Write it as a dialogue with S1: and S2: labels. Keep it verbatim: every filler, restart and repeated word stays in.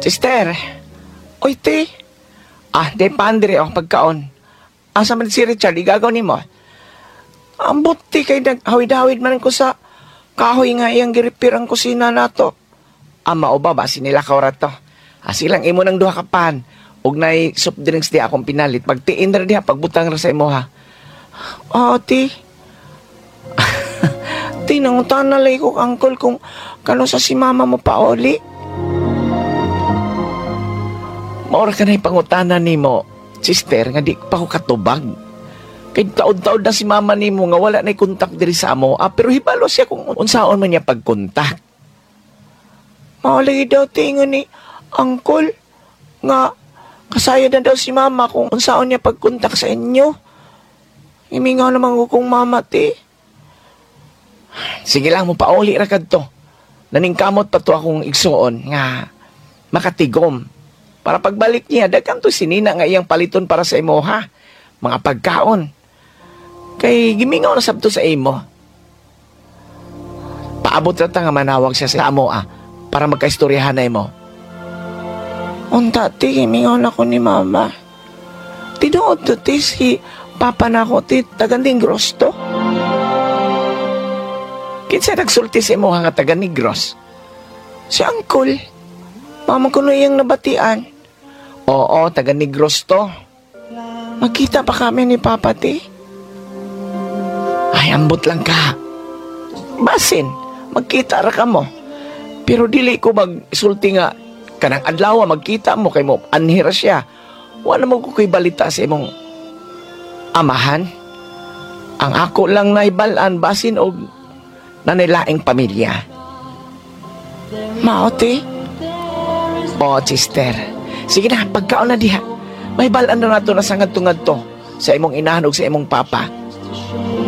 S1: Sister, oy te. Ah, di pandiri ako pagkaon. Asa man si Richard, igagaw ni mo. Ang buti kay naghawid-hawid man ko sa kahoy nga iyang giripir ang kusina nato. Ama o ba, basi nila kaurat to. Ah, silang imo ng duha ka pan. Ug nay soft drinks di akong pinalit. Pagtiin na diha, pagbutang ra sa imo ha. Oh, ti. Ti, nangutan na lay ko, uncle, kung kano sa si mama mo pa oli. Maura ka na ipangutanan ni mo, sister, nga di pa ko katubag. Kay taod-taod na si mama ni mo nga wala na kontak diri sa amo. Ah, pero hibalo siya kung unsaon man niya pagkontak. Maulay daw tingon ni uncle nga kasaya na daw si mama kung unsaon niya pagkontak sa inyo. Imingaw naman ko kung mama, ti. Sige lang mo, pauli ra kadto. Naningkamot pa to akong igsuon nga makatigom. Para pagbalik niya, daghan to sinina nga iyang paliton para sa imo ha. Mga pagkaon. Kay gimingaw na sabto sa imo. Paabot ra ta nga manawag siya sa amo ah, para magkaistoryahan na imo. Unta, ti, gimingaw na ko ni mama. Tinuod to, ti, si papa na ko, ti, taga-Negros to. Kinsa nagsulti sa imo nga taga-Negros? Si uncle. Mama ko na iyang nabatian. Oo, taga-Negros to. Magkita pa kami ni Papa, ti. Ay, ambot lang ka. Basin, magkita ra ka mo. Pero dili ko mag-sulti nga kanang adlaw magkita mo kay mo anhira siya. Wala mo ko ko'y balita sa imong amahan. Ang ako lang naibalan basin og nanilaing pamilya. Mao, ti. O, sister. Sige na, pagkaon na diha. May balaan na nato na sa ngadto-ngadto sa imong inahan o sa imong papa.